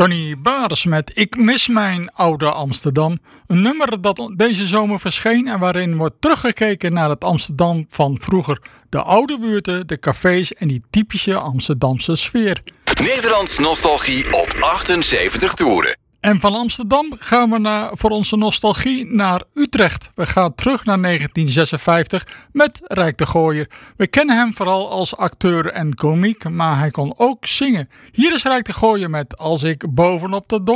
Donny Baars met Ik mis mijn oude Amsterdam. Een nummer dat deze zomer verscheen en waarin wordt teruggekeken naar het Amsterdam van vroeger. De oude buurten, de cafés en die typische Amsterdamse sfeer. Nederlands nostalgie op 78 toeren. En van Amsterdam gaan we voor onze nostalgie naar Utrecht. We gaan terug naar 1956 met Rijk de Gooier. We kennen hem vooral als acteur en komiek, maar hij kon ook zingen. Hier is Rijk de Gooier met Als ik bovenop de Dom